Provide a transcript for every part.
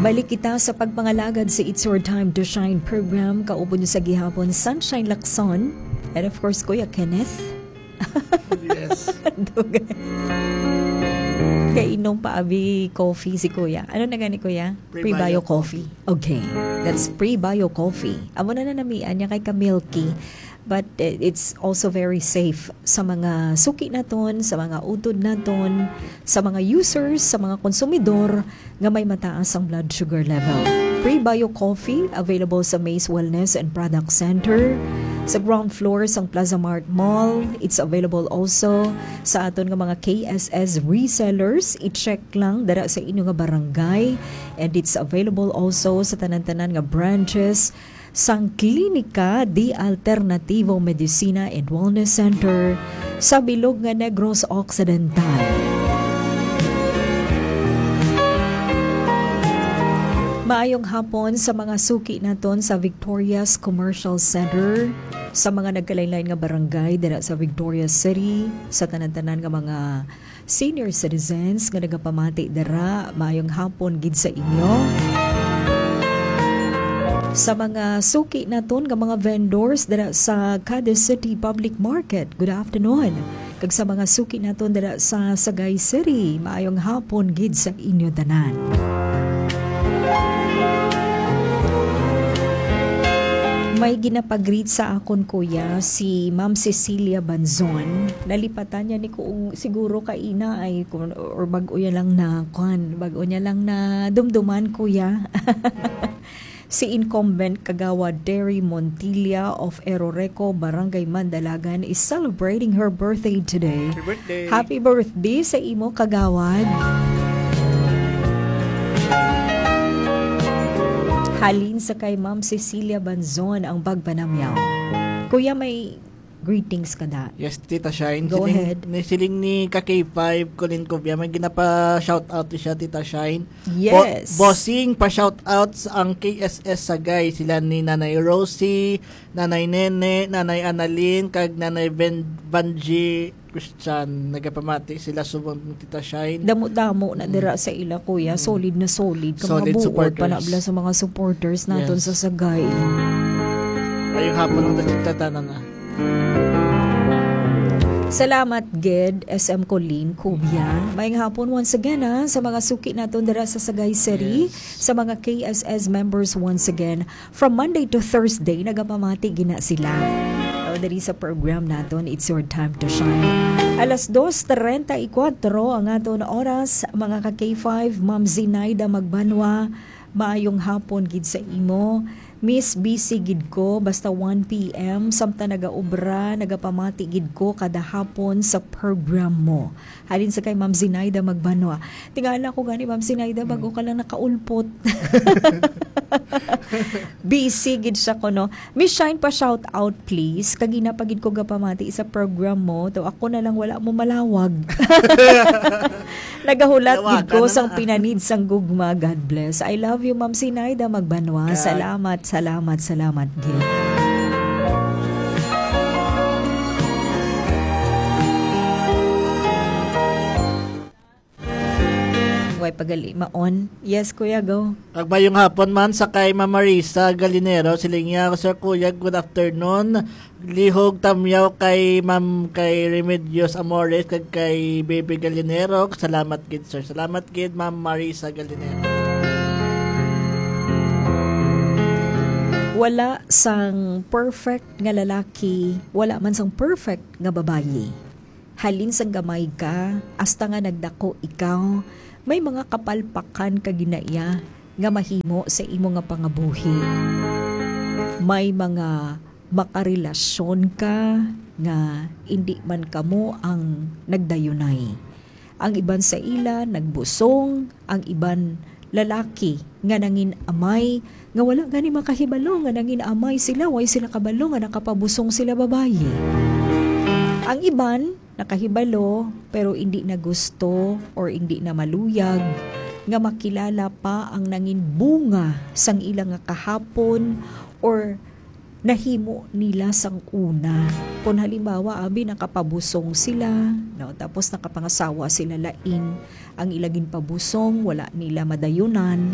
Balik kita sa pagpangalagad sa It's Your Time to Shine program. Kaupo niyo sa gihapon, Sunshine Lacson. And of course, Kuya Kenneth. Yes. Kainom pa abi coffee si Kuya. Ano na gani Kuya? Pre-bio coffee. Okay. That's pre-bio coffee. Amo na namian niya kay ka-milky. But it's also very safe sa mga suki naton, sa mga utod naton, sa mga users, sa mga konsumidor nga may mataas ang blood sugar level. Pre-bio coffee available sa Maze Wellness and Product Center, sa ground floor sang Plaza Mart Mall. It's available also sa aton nga mga KSS resellers. I-check lang dara sa inyo nga barangay, and it's available also sa tanan-tanan nga branches sang Klinika di Alternativo Medicina and Wellness Center sa bilog nga Negros Occidental. Maayong hapon sa mga suki naton sa Victoria's Commercial Center, sa mga nagkalain-lain nga barangay dira sa Victoria City, sa tanan-tanan nga mga senior citizens nga nagapamati dira. Maayong hapon gid sa inyo. Sa mga suki naton nga mga vendors dira sa Cadiz City Public Market, good afternoon. Kag sa mga suki naton dira sa Sagay City, maayong hapon gid sa inyo tanan. May ginapag-greet sa akon Kuya si Ma'am Cecilia Banzon. Nalipatan niya ni kung siguro kaina ay or bago niya lang na bago niya lang na dumduman Kuya. Si incumbent Kagawad Terry Montilla of Eroreco, Barangay Mandalagan is celebrating her birthday today. Happy birthday! Happy birthday sa imo Kagawad! Halin sa kay Ma'am Cecilia Banzon ang bagpanamyaw. Kuya, may greetings ka da. Yes, Tita Shine. Go ahead. Siling ni Ka-K5, Colin Cobia. May ginapa-shoutout siya, Tita Shine. Yes. Bossing, pa-shoutouts ang KSS Sagay. Sila ni Nanay Rosie, Nanay Nene, Nanay Annalyn, kag Nanay Banji Christian. Nagapamati sila subong Tita Shine. Damo-damo na dira sa ila Kuya. Solid na solid. Solid supporters. Panabla sa mga supporters naton sa Sagay. Ayong hapon ng tatatanan na. Salamat Ged, SM Colleen, Kubya. Mayang hapon once again sa mga suki naton dira sa Sagay City, sa mga KSS members once again. From Monday to Thursday, nagapamati gina sila. Dari sa program naton, It's Your Time to Shine. Alas 2:34 ang aton oras, mga ka-K5, Ma'am Zinaida Magbanwa, maayong hapon gid sa imo. Miss busy gid ko basta 1 PM samta nagaobra nagapamati gid ko kada hapon sa program mo. Halin sa kay Ma'am Zinaida Magbanwa. Tingala ko gani Ma'am Zinaida bago ka lang nakaulpot. Busy gid siya ko no. Miss Shine pa shout out please. Kagina pa gid ko gapamati sa program mo. Daw ako na lang wala mo malawag. Nagahulat gid ko sang pinanid sang gugma. God bless. I love you Ma'am Zinaida Magbanwa. Salamat, Gil. Way pagali maon. Yes, Kuya, go. Agbayong hapon man sa kay Ma'am Marisa Galinero, silingya ko Sir Kuya, good afternoon. Lihog tamyaw kay Ma'am kay Remedios Amores kag kay Baby Galinero. Salamat gid sir. Salamat gid Ma'am Marisa Galinero. Wala sang perfect nga lalaki, wala man sang perfect nga babayi. Halin sang gamay ka, hasta nga nagdako ikaw, may mga kapalpakan ka ginaya nga mahimo sa imo nga pangabuhi. May mga makarelasyon ka nga hindi man kamo ang nagdayunay. Ang iban sa ila nagbusong, ang iban lalaki nga nangin amay nga wala gani makahibalo nga nangin amay sila way sila kabalo nga nakapabusong sila babayi. Ang iban nakahibalo pero hindi na gusto or hindi na maluyag nga makilala pa ang nangin bunga sang ilang nga kahapon or nahimo nila sang una. Kung halimbawa, abi nakapabusong sila, no, tapos nakapangasawa sila lain, ang ilagin pabusong, wala nila madayunan,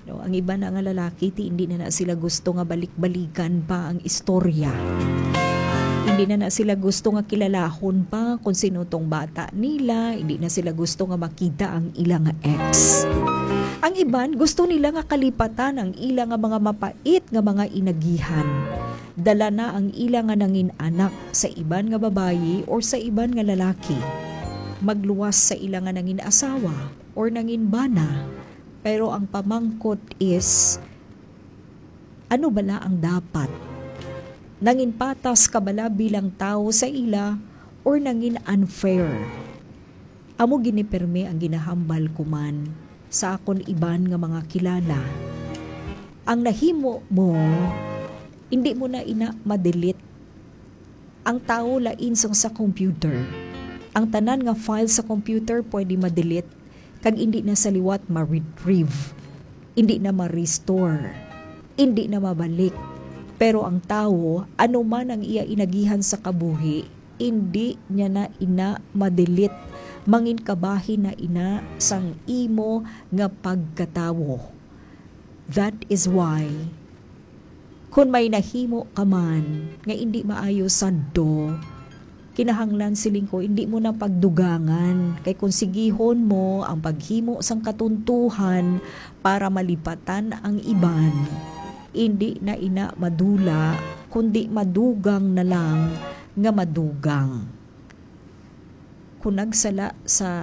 No, ang iba na nga lalaki, hindi na sila gusto nga balik-balikan pa ang istorya. Hindi na sila gusto nga kilalahon pa kung sino tong bata nila. Hindi na sila gusto nga makita ang ilang ex. Ang iban, gusto nila nga kalipatan ang ilang nga mga mapait nga mga inagihan. Dala na ang ilang nga nangin anak sa iban nga babayi or sa iban nga lalaki. Magluwas sa ilang nga nangin asawa or nangin bana. Pero ang pamangkot is, ano bala ang dapat? Nangin patas ka bala bilang tao sa ila or nangin unfair? Amo giniperme ang ginahambal ko man sa akon iban nga mga kilala. Ang nahimo mo, hindi mo na ina madelete. Ang tao lain sa computer. Ang tanan nga file sa computer pwede madelete kag hindi na sa liwat ma-retrieve, hindi na ma-restore, hindi na mabalik. Pero ang tao, ano man ang iya inagihan sa kabuhi, hindi niya na ina ma-delete, mangin kabahin na ina sang imo nga pagkatawo. That is why, kung may nahimo ka man, nga hindi maayo sadto, kinahanglan siling ko, hindi mo na pagdugangan. Kay kung sigihon mo ang paghimo sang katuntuhan para malipatan ang iban, hindi na ina madula, kundi madugang na lang nga madugang. Kung nagsala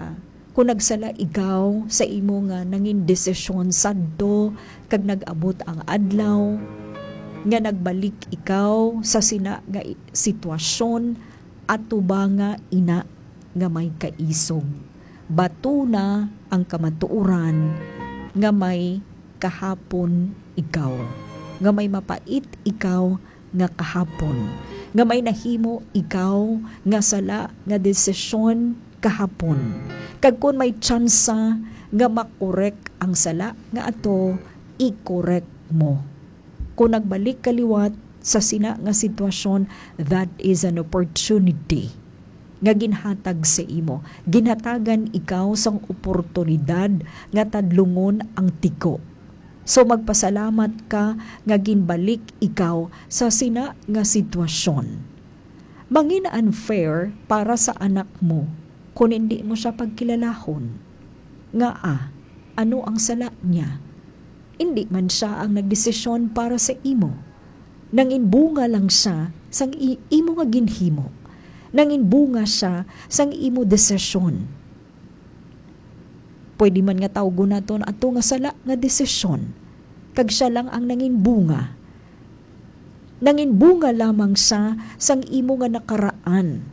ikaw sa imo nga nangin desisyon sadto kag nag-abot ang adlaw, nga nagbalik ikaw sa sina nga sitwasyon, at tuba nga ina nga may kaisog. Bato na ang kamatuuran nga may kahapon ikaw. Nga may mapait ikaw nga kahapon. Nga may nahimo ikaw nga sala nga desisyon kahapon. Kag kung may tsansa nga makorek ang sala nga ato, i-correct mo. Kung nagbalik kaliwat sa sina nga sitwasyon, that is an opportunity nga ginhatag sa imo. Ginhatagan ikaw sang oportunidad nga tadlungon ang tiko. So magpasalamat ka nga ginbalik ikaw sa sina nga sitwasyon. Mangin unfair para sa anak mo kung hindi mo siya pagkilalahon. Nga ano ang sala niya? Hindi man siya ang nagdesisyon para sa imo. Nanginbunga lang siya sang imo nga ginhimo. Nanginbunga siya sang imo desisyon. Pwede man nga tawgo naton ato nga sala nga desisyon. Kag siya lang ang nanginbunga. Nanginbunga lamang siya sang imo nga nakaraan.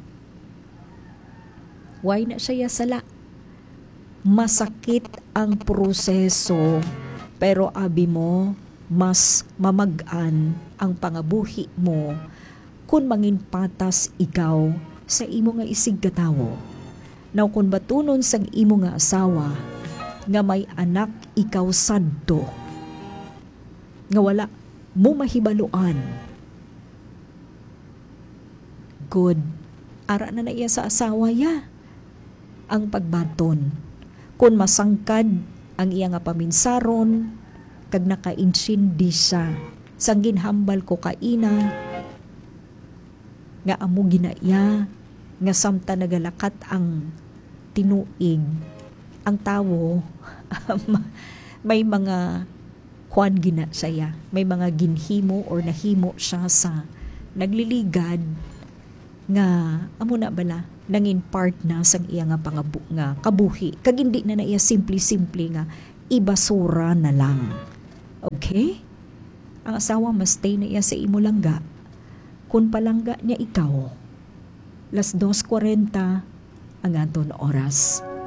Why na siya sala? Masakit ang proseso, pero abi mo, mas mamagaan ang pangabuhi mo kung mangin patas ikaw sa imo nga isig katawo. Now kung batunon sang imo nga asawa nga may anak ikaw sadto, nga wala mo mahibaluan, good, ara na iya sa asawa ya ang pagbaton. Kung masangkad ang iya nga paminsaron, kag naka-insindi siya sang ginhambal ko kaina nga amo ginaya nga samta nagalakat ang tinuig ang tawo may mga kwan gina saya, may mga ginhimo or nahimo siya sa nagliligad nga amo na bala nangin part na sang iya nga nga kabuhi kag hindi na iya simple nga ibasura na lang. Okay? Ang asawa mas stay na iya sa imo langga. Kung palangga niya ikaw, 2:40 ang aton oras.